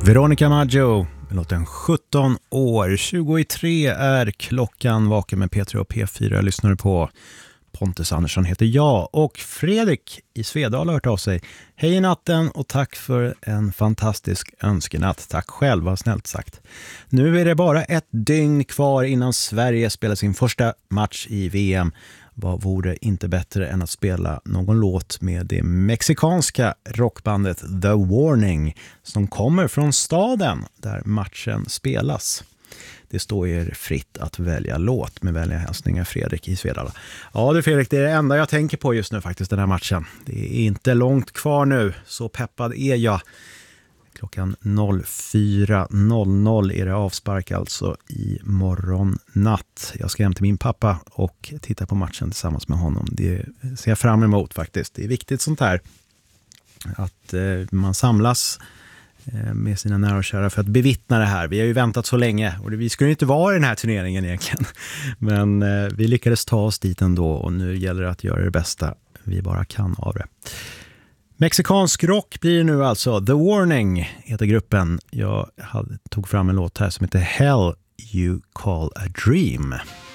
Veronica Maggio, låten 17 år, 23 är klockan, vaken med P3 och P4 lyssnar på. Pontus Andersson heter jag och Fredrik i Svedala har hört av sig. Hej i natten och tack för en fantastisk önskenatt. Tack själv, vad snällt sagt. Nu är det bara ett dygn kvar innan Sverige spelar sin första match i VM. Vad vore inte bättre än att spela någon låt med det mexikanska rockbandet The Warning som kommer från staden där matchen spelas. Det står er fritt att välja låt med vänliga hälsningar Fredrik i Svedala. Ja du Fredrik, det är det enda jag tänker på just nu faktiskt den här matchen. Det är inte långt kvar nu, så peppad är jag. Klockan 04.00 är det avspark alltså i morgon natt. Jag ska hem till min pappa och titta på matchen tillsammans med honom. Det ser jag fram emot faktiskt. Det är viktigt sånt här att man samlas med sina nära och kära för att bevittna det här. Vi har ju väntat så länge och vi skulle inte vara i den här turneringen egentligen. Men vi lyckades ta oss dit ändå och nu gäller det att göra det bästa vi bara kan av det. Mexikansk rock blir det nu alltså. The Warning heter gruppen. Jag tog fram en låt här som heter Hell You Call a Dream.